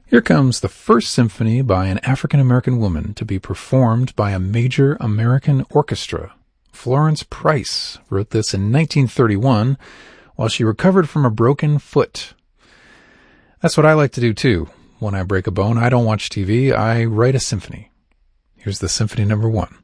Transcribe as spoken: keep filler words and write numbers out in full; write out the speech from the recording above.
Here comes the first symphony by an African-American woman to be performed by a major American orchestra. Florence Price wrote this in nineteen thirty-one while she recovered from a broken foot. That's what I like to do too. When I break a bone, I don't watch T V, I write a symphony. Here's the symphony number one.